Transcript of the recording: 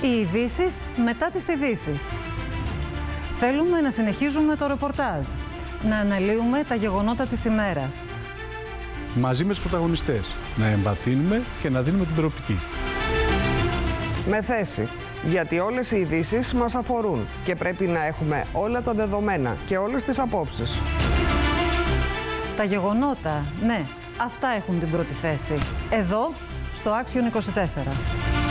Οι ειδήσεις μετά τις ειδήσεις. Θέλουμε να συνεχίζουμε το ρεπορτάζ, να αναλύουμε τα γεγονότα της ημέρας. Μαζί με τους πρωταγωνιστές, να εμβαθύνουμε και να δίνουμε την προοπτική. Με θέση, γιατί όλες οι ειδήσεις μας αφορούν και πρέπει να έχουμε όλα τα δεδομένα και όλες τις απόψεις. Τα γεγονότα, ναι, αυτά έχουν την πρώτη θέση. Εδώ, στο Action 24.